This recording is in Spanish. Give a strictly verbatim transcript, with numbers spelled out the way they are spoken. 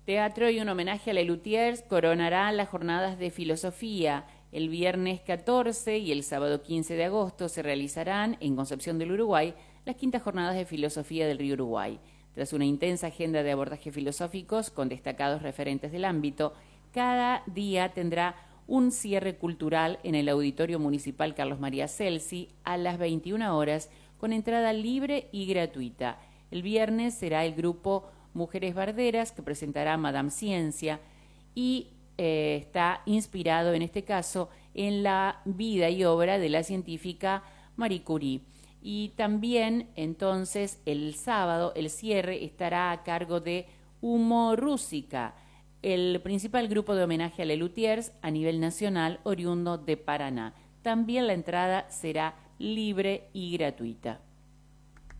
Teatro y un homenaje a Lelutiers coronará las jornadas de filosofía. El viernes catorce y el sábado quince de agosto se realizarán en Concepción del Uruguay las quintas jornadas de filosofía del Río Uruguay. Tras una intensa agenda de abordajes filosóficos con destacados referentes del ámbito, cada día tendrá un cierre cultural en el Auditorio Municipal Carlos María Celsi a las veintiuna horas con entrada libre y gratuita. El viernes será el grupo Mujeres Barderas que presentará Madame Ciencia y eh, está inspirado en este caso en la vida y obra de la científica Marie Curie. Y también entonces el sábado el cierre estará a cargo de Humo Rúsica, el principal grupo de homenaje a Lelutiers a nivel nacional oriundo de Paraná. También la entrada será libre y gratuita.